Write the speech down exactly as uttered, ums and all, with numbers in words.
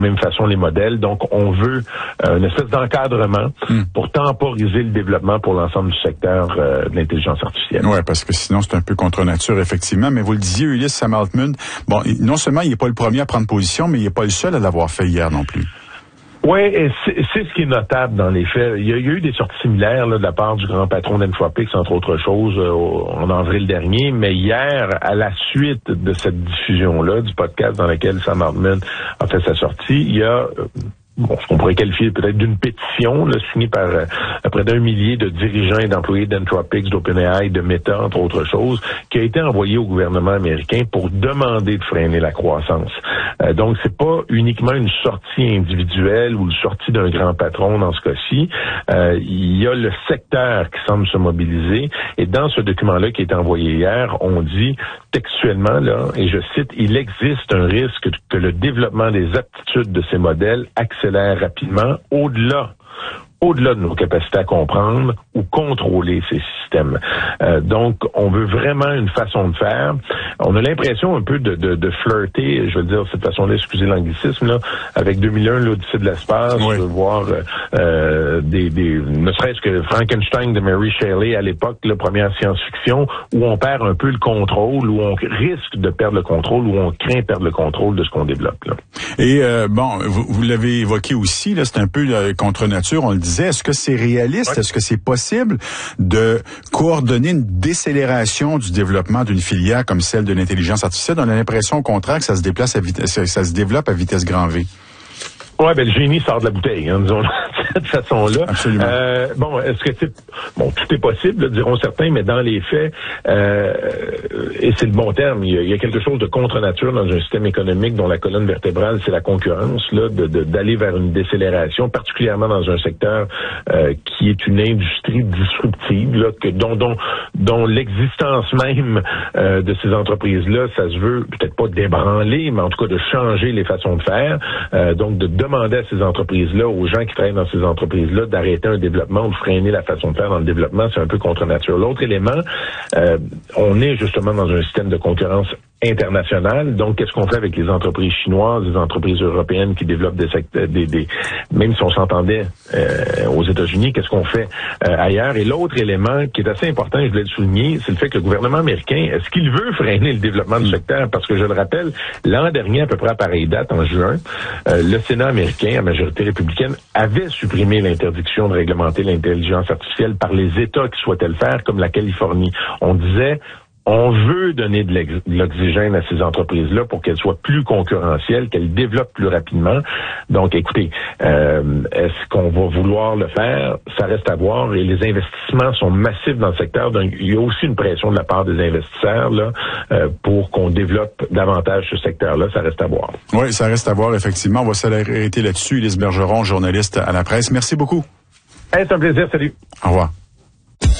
même façon les modèles. Donc, on veut euh, une espèce d'encadrement mm. pour temporiser le développement pour l'ensemble du secteur euh, de l'intelligence artificielle. Oui, parce que sinon, c'est un peu contre nature, effectivement. Mais vous le disiez, Ulysse Sam-Altman, bon, non seulement il n'est pas le premier à prendre position, mais il n'est pas le seul à l'avoir fait hier non plus. Oui, c'est, c'est ce qui est notable dans les faits. Il y a, il y a eu des sorties similaires là, de la part du grand patron d'Anthropic, entre autres choses, euh, en avril dernier. Mais hier, à la suite de cette diffusion-là, du podcast dans lequel Sam Altman a fait sa sortie, il y a... Euh, Bon, ce qu'on pourrait qualifier peut-être d'une pétition, là, signée par euh, près d'un millier de dirigeants et d'employés d'Anthropic, d'OpenAI, de Meta, entre autres choses, qui a été envoyée au gouvernement américain pour demander de freiner la croissance. Euh, donc, c'est pas uniquement une sortie individuelle ou une sortie d'un grand patron dans ce cas-ci. Euh, il y a le secteur qui semble se mobiliser. Et dans ce document-là qui a été envoyé hier, on dit textuellement, là, et je cite, « Il existe un risque que le développement des aptitudes de ces modèles accélère rapidement au-delà au-delà de nos capacités à comprendre ou contrôler ces systèmes. Euh, donc, on veut vraiment une façon de faire. On a l'impression un peu de, de, de flirter, je veux dire, cette façon-là, excusez l'anglicisme, là, avec deux mille un, l'Odyssée de l'espace, oui. de voir euh, des, des, ne serait-ce que Frankenstein de Mary Shelley à l'époque, la première science-fiction, où on perd un peu le contrôle, où on risque de perdre le contrôle, où on craint perdre le contrôle de ce qu'on développe. Là. Et euh, bon, vous, vous l'avez évoqué aussi, là, c'est un peu euh, contre nature, on le disait. Est-ce que c'est réaliste? Ouais. Est-ce que c'est possible de coordonner une décélération du développement d'une filière comme celle de l'intelligence artificielle? On a l'impression, au contraire, que ça se déplace à vitesse, ça se développe à vitesse grand V. Ouais, ben le génie sort de la bouteille, hein, disons de cette façon-là. Absolument. Euh, bon, est-ce que c'est bon, tout est possible, là, diront certains, mais dans les faits, euh, et c'est le bon terme, il y, a, il y a quelque chose de contre-nature dans un système économique dont la colonne vertébrale, c'est la concurrence, là, de, de, d'aller vers une décélération, particulièrement dans un secteur euh, qui est une industrie disruptive, là, que dont dont dont l'existence même euh, de ces entreprises-là, ça se veut peut-être pas d'ébranler, mais en tout cas de changer les façons de faire, euh, donc de demander à ces entreprises-là, aux gens qui travaillent dans ces entreprises-là, d'arrêter un développement ou de freiner la façon de faire dans le développement, c'est un peu contre nature. L'autre élément, euh, on est justement dans un système de concurrence internationale. Donc, qu'est-ce qu'on fait avec les entreprises chinoises, les entreprises européennes qui développent des secteurs, des, des, même si on s'entendait euh, aux États-Unis, qu'est-ce qu'on fait euh, ailleurs? Et l'autre élément qui est assez important, je voulais le souligner, c'est le fait que le gouvernement américain, est-ce qu'il veut freiner le développement du secteur? Parce que je le rappelle, l'an dernier, à peu près à pareille date, en juin, euh, le Sénat américain, à majorité républicaine, avait supprimé l'interdiction de réglementer l'intelligence artificielle par les États qui souhaitaient le faire, comme la Californie. On disait, on veut donner de l'oxygène à ces entreprises-là pour qu'elles soient plus concurrentielles, qu'elles développent plus rapidement. Donc, écoutez, euh, est-ce qu'on va vouloir le faire? Ça reste à voir. Et les investissements sont massifs dans le secteur. Donc, il y a aussi une pression de la part des investisseurs là euh, pour qu'on développe davantage ce secteur-là. Ça reste à voir. Oui, ça reste à voir, effectivement. On va s'arrêter là-dessus. Ulysse Bergeron, journaliste à la presse. Merci beaucoup. Hey, c'est un plaisir. Salut. Au revoir.